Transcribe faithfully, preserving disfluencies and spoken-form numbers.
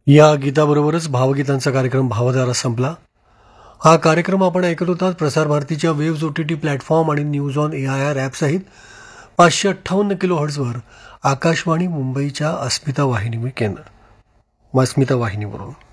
या गीताबरोबरच भावगीतांचा कार्यक्रम भावधारा संपला. हा कार्यक्रम आपण ऐकत होतात प्रसार भारतीच्या waves O T T platform आणि news on A I R ॲपसहित पाचशे अठ्ठावन्न किलो हर्ट्झवर आकाशवाणी मुंबईच्या अस्मिता वाहिनी केंद्र अस्मिता वाहिनीवरून.